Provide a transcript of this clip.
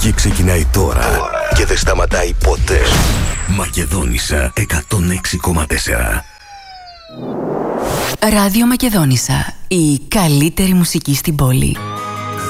μουσική ξεκινάει τώρα και δεν σταματάει ποτέ. Μακεδόνισσα 106,4. Ράδιο Μακεδόνισσα. Η καλύτερη μουσική στην πόλη.